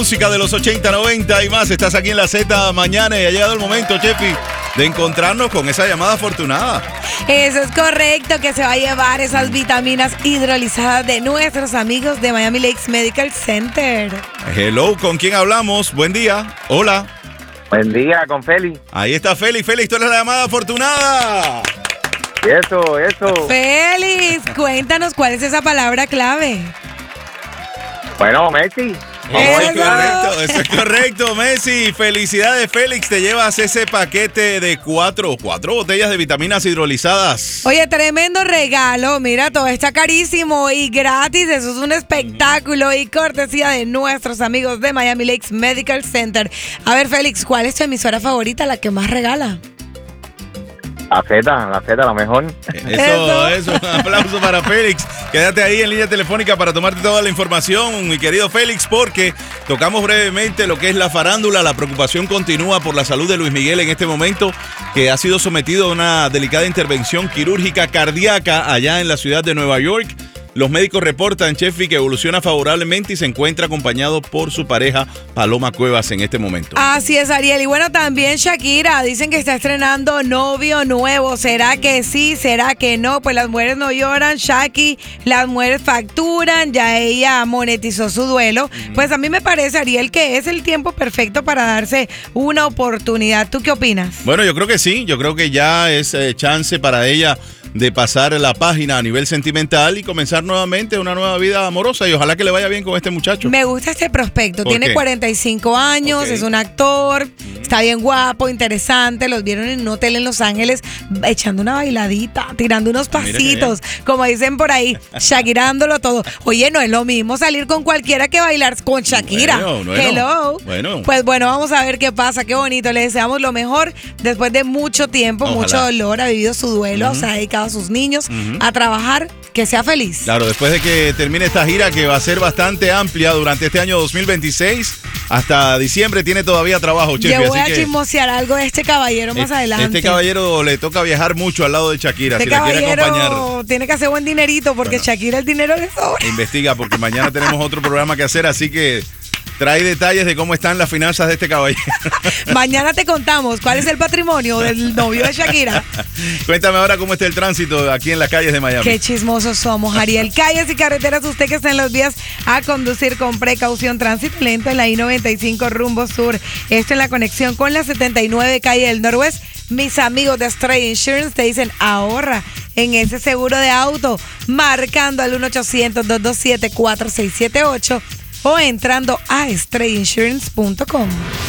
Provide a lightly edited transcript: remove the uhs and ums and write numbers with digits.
Música de los 80, 90 y más. Estás aquí en la Z mañana y ha llegado el momento, Chefi, de encontrarnos con esa llamada afortunada. Eso es correcto, que se va a llevar esas vitaminas hidrolizadas de nuestros amigos de Miami Lakes Medical Center. Hello, ¿con quién hablamos? Buen día. Hola. Buen día, con Félix. Ahí está Félix. Félix, tú eres la llamada afortunada. Eso. Félix, cuéntanos cuál es esa palabra clave. Bueno, Messi. Eso es correcto, Messi. Felicidades, Félix. Te llevas ese paquete de cuatro botellas de vitaminas hidrolizadas. Oye, tremendo regalo. Mira, todo está carísimo y gratis. Eso es un espectáculo y cortesía de nuestros amigos de Miami Lakes Medical Center. A ver, Félix, ¿cuál es tu emisora favorita, la que más regala? La Z, la mejor. Eso. Un aplauso para Félix. Quédate ahí en línea telefónica para tomarte toda la información, mi querido Félix, porque tocamos brevemente lo que es la farándula. La preocupación continúa por la salud de Luis Miguel en este momento, que ha sido sometido a una delicada intervención quirúrgica cardíaca allá en la ciudad de Nueva York. Los médicos reportan, Chefi, que evoluciona favorablemente y se encuentra acompañado por su pareja Paloma Cuevas en este momento. Así es, Ariel. Y bueno, también Shakira, dicen que está estrenando novio nuevo. ¿Será que sí? ¿Será que no? Pues las mujeres no lloran, Shaki, las mujeres facturan, ya ella monetizó su duelo. Pues a mí me parece, Ariel, que es el tiempo perfecto para darse una oportunidad. ¿Tú qué opinas? Bueno, yo creo que sí, yo creo que ya es chance para ella de pasar la página a nivel sentimental y comenzar nuevamente una nueva vida amorosa, y ojalá que le vaya bien con este muchacho. Me gusta este prospecto, tiene qué? 45 años, es un actor, está bien guapo, interesante, los vieron en un hotel en Los Ángeles echando una bailadita, tirando unos pasitos, como dicen por ahí, Shakirándolo todo. Oye, no es lo mismo salir con cualquiera que bailar con Shakira. Hello. Pues bueno, vamos a ver qué pasa, qué bonito, le deseamos lo mejor después de mucho tiempo, ojalá. Mucho dolor, ha vivido su duelo, se ha dedicado a sus niños, a trabajar, que sea feliz. Claro, después de que termine esta gira que va a ser bastante amplia durante este año 2026, hasta diciembre tiene todavía trabajo, Chefi. Yo voy a chismosear algo de este caballero más adelante. Este caballero le toca viajar mucho al lado de Shakira, si la quiere acompañar. Tiene que hacer buen dinerito porque Shakira el dinero le sobra. Investiga, porque mañana tenemos otro programa que hacer, así que trae detalles de cómo están las finanzas de este caballero. Mañana te contamos cuál es el patrimonio del novio de Shakira. Cuéntame ahora cómo está el tránsito aquí en las calles de Miami. Qué chismosos somos, Ariel. Calles y carreteras, usted que está en los días a conducir con precaución. Tránsito lento en la I-95 rumbo sur. Esto en la conexión con la 79 calle del Noroeste. Mis amigos de Stray Insurance te dicen ahorra en ese seguro de auto, marcando al 1-800-227-4678 o entrando a strayinsurance.com.